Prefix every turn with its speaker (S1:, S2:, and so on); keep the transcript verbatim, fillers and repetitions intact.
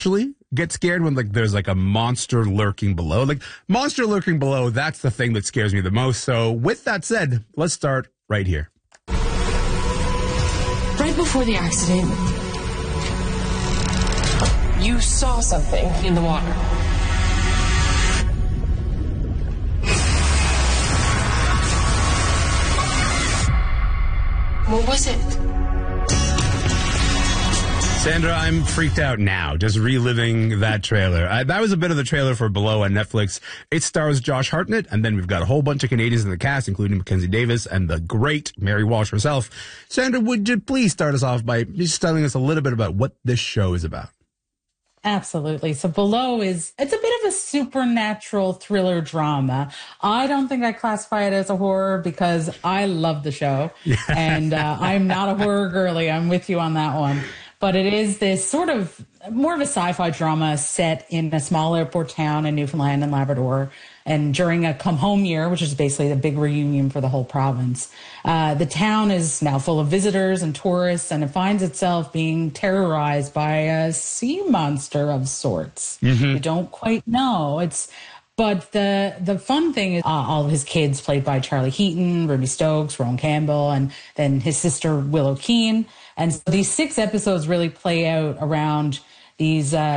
S1: Actually, get scared when like there's like a monster lurking below. Like monster lurking below, that's the thing that scares me the most. So with that said, let's start right here.
S2: Right before the accident, you saw something in the water. What was it?
S1: Sandra, I'm freaked out now, just reliving that trailer. I, that was a bit of the trailer for Below on Netflix. It stars Josh Hartnett, and then we've got a whole bunch of Canadians in the cast, including Mackenzie Davis and the great Mary Walsh herself. Sandra, would you please start us off by just telling us a little bit about what this show is about?
S3: Absolutely. So Below is, it's a bit of a supernatural thriller drama. I don't think I classify it as a horror because I love the show. Yeah. And uh, I'm not a horror girly. I'm with you on that one. But it is this sort of more of a sci-fi drama set in a small airport town in Newfoundland and Labrador. And during a come home year, which is basically the big reunion for the whole province, uh, the town is now full of visitors and tourists, and it finds itself being terrorized by a sea monster of sorts. Mm-hmm. You don't quite know. It's But the the fun thing is uh, all of his kids, played by Charlie Heaton, Ruby Stokes, Rowan Campbell, and then his sister Willow Keane. And so these six episodes really play out around these uh,